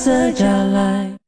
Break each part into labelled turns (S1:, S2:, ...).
S1: sejalan.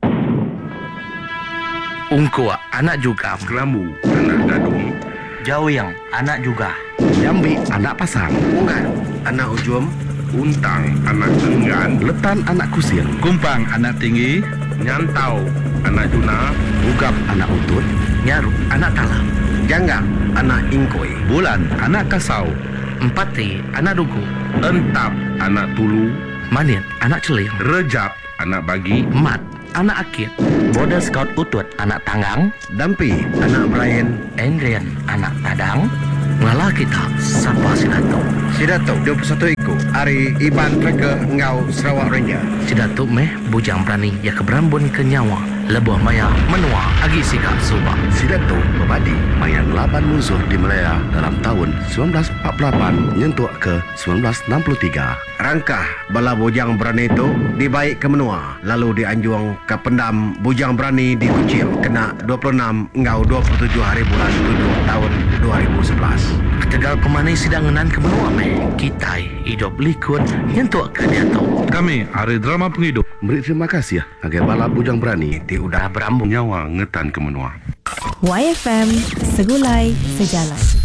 S2: Ungkua anak juga.
S3: Kelamu anak gadung.
S2: Jawiyang anak juga.
S4: Jambi anak pasang.
S3: Ungan anak ujum. Untang anak enggan.
S4: Letan anak kusir.
S5: Kumpang anak tinggi.
S3: Nyantau anak juna.
S4: Ugap anak utut.
S2: Nyaru anak talam.
S3: Janggang anak ingkoi.
S5: Bulan anak kasau.
S2: Empati anak duku.
S3: Entap anak tulu.
S2: Manit anak celing.
S3: Rejap anak bagi.
S2: Mat anak akit. Border Scout utut anak tanggang.
S3: Dampi anak Brian.
S2: Endrian anak tadang. Ngalah kita sapa Sidato.
S3: Sidato 21 iku. Ari Iban Treke Ngau Sarawak Ranger.
S2: Sidato meh bujang berani ya keberambun ke nyawa. Lebuh maya menua agi sikap subak.
S4: Sidato membadi mayan laban musuh di Malaya dalam tahun 1948 nyentuh ke 1963.
S3: Rangkah bala bujang berani itu dibaik ke menua. Lalu dianjung ke pendam bujang berani di Kuchil kena 26 Ngau 27 hari bulan 7 tahun 2011.
S2: Ketegal kemana sidanganan ke menua meh. Kita hidup likut nyentuh ke dia tau.
S5: Kami hari drama penghidup.
S4: Beri terima kasih ya agar bala bujang berani
S3: Di udah berambung nyawa ngetan ke menua.
S1: YFM Segulai Sejalan.